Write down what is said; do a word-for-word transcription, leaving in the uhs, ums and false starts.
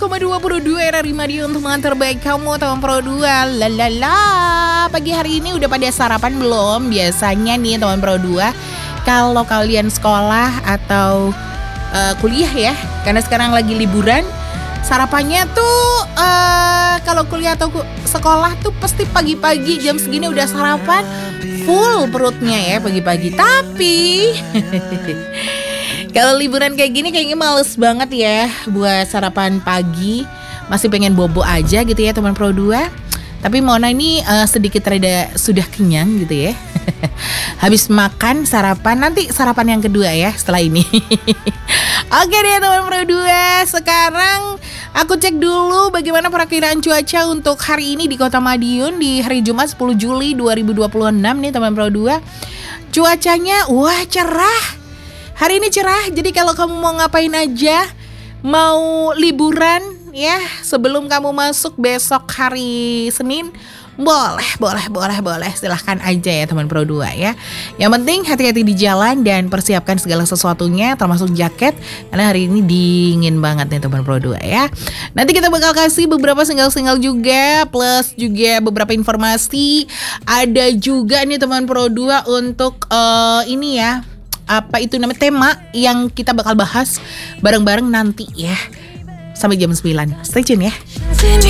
koma dua Pro dua R R I Madiun untuk teman terbaik kamu teman Pro dua. Lalala. Pagi hari ini udah pada sarapan belum? Biasanya nih teman Pro dua, kalau kalian sekolah atau uh, kuliah ya, karena sekarang lagi liburan, sarapannya tuh uh, kalau kuliah atau sekolah tuh pasti pagi-pagi jam segini udah sarapan, full perutnya ya pagi-pagi. Tapi kalau liburan kayak gini kayaknya males banget ya buat sarapan pagi. Masih pengen bobo aja gitu ya teman Pro dua. Tapi Mona ini uh, sedikit rada sudah kenyang gitu ya. Habis makan sarapan, nanti sarapan yang kedua ya setelah ini. Oke deh teman Pro dua, sekarang aku cek dulu bagaimana perakiraan cuaca untuk hari ini di Kota Madiun di hari Jumat sepuluh Juli dua ribu dua puluh enam nih teman Pro dua. Cuacanya wah cerah. Hari ini cerah, jadi kalau kamu mau ngapain aja, mau liburan ya sebelum kamu masuk besok hari Senin, boleh, boleh, boleh, boleh, silahkan aja ya teman Pro dua ya. Yang penting hati-hati di jalan dan persiapkan segala sesuatunya termasuk jaket, karena hari ini dingin banget nih teman Pro dua ya. Nanti kita bakal kasih beberapa single-single juga, plus juga beberapa informasi. Ada juga nih teman Pro dua untuk uh, ini ya, apa itu namanya, tema yang kita bakal bahas bareng-bareng nanti ya, sampai jam sembilan. Stay tune ya.